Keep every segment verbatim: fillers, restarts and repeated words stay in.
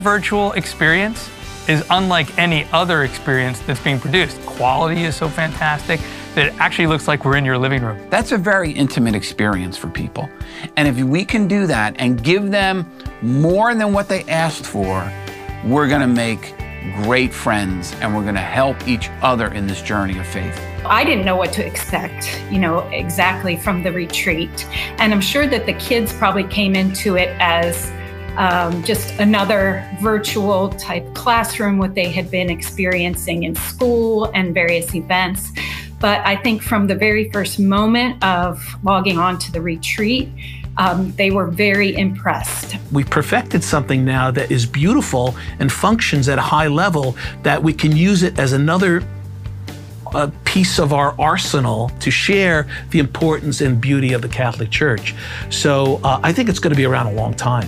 Virtual experience is unlike any other experience that's being produced. Quality is so fantastic that it actually looks like we're in your living room. That's a very intimate experience for people. And if we can do that and give them more than what they asked for, we're gonna make great friends and we're gonna help each other in this journey of faith. I didn't know what to expect, you know, exactly from the retreat. And I'm sure that the kids probably came into it as um, just another virtual type classroom, what they had been experiencing in school and various events. But I think from the very first moment of logging on to the retreat, um, they were very impressed. We've perfected something now that is beautiful and functions at a high level that we can use it as another a piece of our arsenal to share the importance and beauty of the Catholic Church. So uh, I think it's going to be around a long time.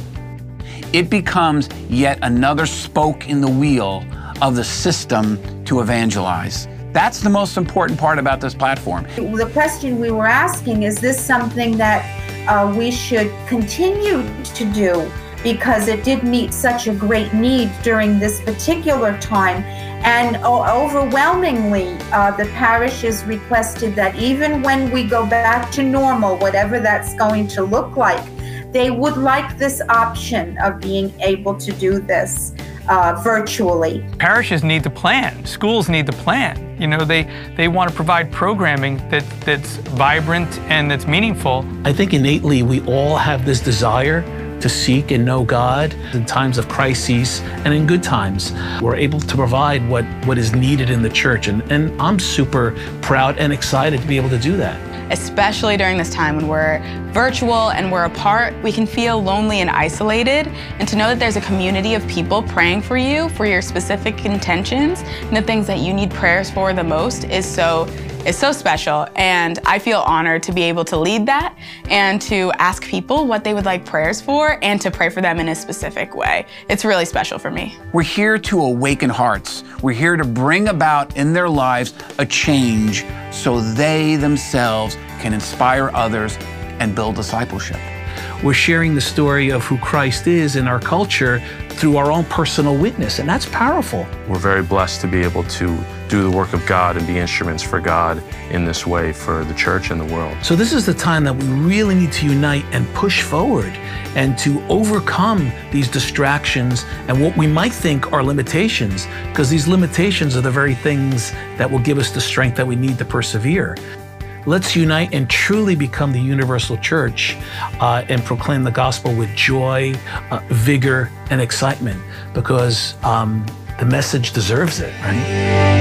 It becomes yet another spoke in the wheel of the system to evangelize. That's the most important part about this platform. The question we were asking, is this something that uh, we should continue to do because it did meet such a great need during this particular time? And overwhelmingly, uh, the parish has requested that even when we go back to normal, whatever that's going to look like, they would like this option of being able to do this uh, virtually. Parishes need to plan. Schools need to plan. You know, they, they want to provide programming that, that's vibrant and that's meaningful. I think innately we all have this desire to seek and know God in times of crises and in good times. We're able to provide what, what is needed in the church, and, and I'm super proud and excited to be able to do that. Especially during this time when we're virtual and we're apart, we can feel lonely and isolated, and to know that there's a community of people praying for you, for your specific intentions, and the things that you need prayers for the most is so It's so special, and I feel honored to be able to lead that and to ask people what they would like prayers for and to pray for them in a specific way. It's really special for me. We're here to awaken hearts. We're here to bring about in their lives a change so they themselves can inspire others and build discipleship. We're sharing the story of who Christ is in our culture through our own personal witness, and that's powerful. We're very blessed to be able to do the work of God and be instruments for God in this way for the church and the world. So this is the time that we really need to unite and push forward and to overcome these distractions and what we might think are limitations, because these limitations are the very things that will give us the strength that we need to persevere. Let's unite and truly become the universal church uh, and proclaim the gospel with joy, uh, vigor, and excitement, because um, the message deserves it, right?